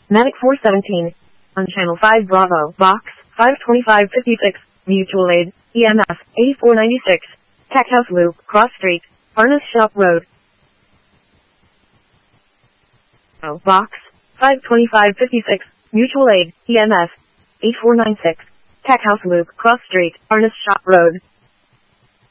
Matic 417. On channel 5 Bravo, box, 52556, mutual aid, EMF, 8496. Tech House Loop, Cross Street, Harness Shop Road. Oh, box, 52556, mutual aid, EMF, 8496. Tech House Loop, Cross Street, Harness Shop Road.